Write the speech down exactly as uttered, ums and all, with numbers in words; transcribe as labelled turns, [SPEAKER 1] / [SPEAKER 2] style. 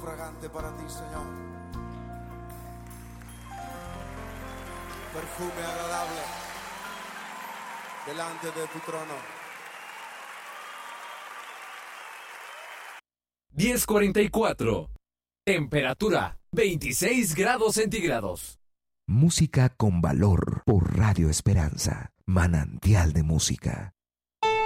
[SPEAKER 1] fragante para ti, Señor. Perfume agradable delante de tu trono.
[SPEAKER 2] diez cuarenta y cuatro. Temperatura veintiséis grados centígrados.
[SPEAKER 3] Música con valor por Radio Esperanza, manantial de música.